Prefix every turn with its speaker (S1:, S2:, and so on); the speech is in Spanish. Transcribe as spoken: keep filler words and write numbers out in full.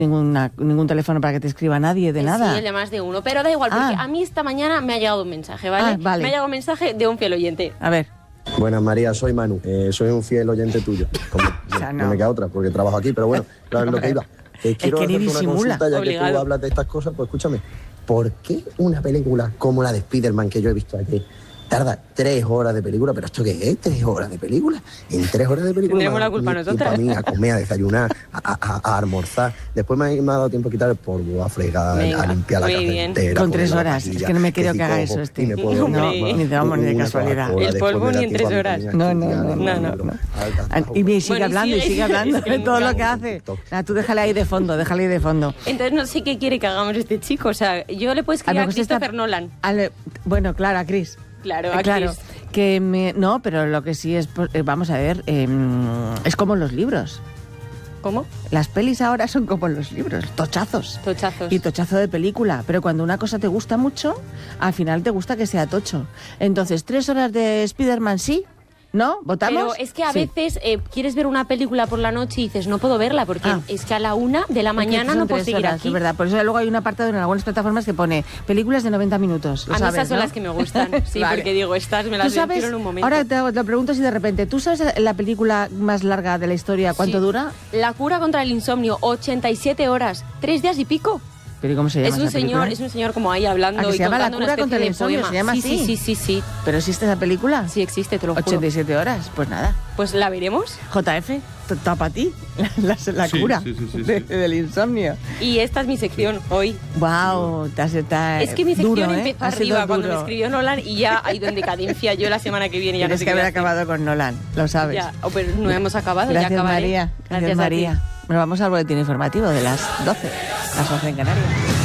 S1: Ninguna, ningún teléfono para que te escriba nadie de
S2: Eh,
S1: nada.
S2: Sí, el de más de uno. Pero da igual, porque
S1: Ah.
S2: a mí esta mañana me ha llegado un mensaje, ¿vale?
S1: Ah, vale.
S2: Me ha llegado un mensaje de un fiel oyente.
S1: A ver.
S3: Buenas, María, soy Manu. Eh, soy un fiel oyente tuyo. Como,
S1: O sea,
S3: no.
S1: no.
S3: me queda otra, porque trabajo aquí, pero bueno, claro, es lo que iba. Eh, quiero
S1: que ni
S3: hacerte una
S1: disimula.
S3: consulta, ya
S2: Obligado.
S3: que tú hablas de estas cosas, pues escúchame. ¿Por qué una película como la de Spider-Man que yo he visto aquí tarda tres horas de película? ¿Pero esto qué es? ¿Tres horas de película? En tres horas de película
S2: Tendremos
S3: me ha
S2: la
S3: dado
S2: culpa
S3: tiempo
S2: nosotras.
S3: a mí a comer, a desayunar, a, a, a almorzar. Después me ha, me ha dado tiempo a quitar el polvo, a fregar,
S2: Venga,
S3: a limpiar la
S2: muy
S3: casa
S2: bien.
S3: entera.
S1: Con
S3: poner
S1: tres
S3: la
S1: horas.
S3: vajilla,
S1: Es que no me creo
S3: si
S1: que haga
S3: cojo
S1: eso este.
S3: y me puedo
S2: Hombre.
S3: tomar
S1: Ni de vamos, ni de
S3: una
S1: casualidad.
S3: Coca-Cola
S2: El
S3: después
S2: polvo
S3: de la
S2: ni en tres
S3: tipa
S2: horas.
S3: vitamina
S1: No, no,
S3: estudiar,
S1: no,
S2: no,
S1: no.
S3: Al-
S1: Ah,
S3: al-
S1: Y bien, sigue
S2: Bueno, y
S1: hablando y
S2: sigue,
S1: sigue
S2: sigue,
S1: hablando
S2: es que
S1: de
S2: me
S1: todo lo que
S2: encanta.
S1: hace. Ah, tú déjale ahí de fondo, déjale ahí de fondo.
S2: Entonces no sé qué quiere que hagamos este chico. O sea, yo le puedo
S1: A
S2: escribir
S1: lo
S2: a
S1: mejor se está-
S2: Christopher Nolan.
S1: Ale- bueno, claro, a Chris.
S2: Claro, a
S1: Claro,
S2: Chris.
S1: que me, no, pero lo que sí es, pues, eh, vamos a ver, eh, es como los libros.
S2: ¿Cómo?
S1: Las pelis ahora son como los libros, tochazos.
S2: Tochazos.
S1: Y tochazo de película, pero cuando una cosa te gusta mucho, al final te gusta que sea tocho. Entonces, tres horas de Spider-Man sí, ¿no? ¿Votamos?
S2: Pero es que a
S1: Sí.
S2: veces eh, quieres ver una película por la noche y dices, no puedo verla porque
S1: Ah.
S2: es que a la una de la
S1: Es que
S2: mañana
S1: son
S2: no puedo
S1: tres
S2: seguir
S1: horas,
S2: aquí.
S1: es verdad. Por eso luego hay un apartado en algunas plataformas que pone películas de noventa minutos. Lo
S2: A mí
S1: sabes,
S2: esas son
S1: ¿no?
S2: las que me gustan. Sí,
S1: Vale.
S2: porque digo, estas me
S1: ¿Tú
S2: las
S1: sabes?
S2: quiero en un momento.
S1: Ahora te, te pregunto si de repente, ¿tú sabes la película más larga de la historia cuánto
S2: Sí.
S1: dura?
S2: La cura contra el insomnio, ochenta y siete horas, tres días y pico.
S1: ¿Pero y cómo se llama
S2: Es un
S1: esa película?
S2: señor, es un señor como ahí hablando
S1: ¿A que
S2: y
S1: se llama La
S2: contando una
S1: cura contra el
S2: especie de
S1: insomnio?
S2: poema.
S1: ¿Se llama
S2: sí,
S1: así?
S2: sí, sí, sí, sí.
S1: ¿Pero existe esa película?
S2: Sí existe, te lo juro.
S1: ochenta y siete horas, pues nada.
S2: Pues la veremos.
S1: J F, tapa a ti, la, la, la
S4: Sí,
S1: cura
S4: sí, sí, sí,
S1: de-
S4: sí.
S1: del insomnio.
S2: Y esta es mi sección hoy.
S1: Wow, te has, te has-
S2: Es que mi sección
S1: duro, ¿eh?
S2: empezó
S1: Ha sido
S2: arriba cuando me
S1: duro.
S2: escribió Nolan y ya ha ido en decadencia. Yo la semana que viene ya no
S1: Tienes
S2: sé
S1: que
S2: qué voy
S1: haber
S2: a hacer.
S1: acabado con Nolan, lo sabes.
S2: Ya, oh, pero no hemos acabado,
S1: Gracias,
S2: ya acabaré.
S1: María. Gracias,
S2: a ti.
S1: María. Bueno, vamos al boletín informativo de las doce, las once en Canarias.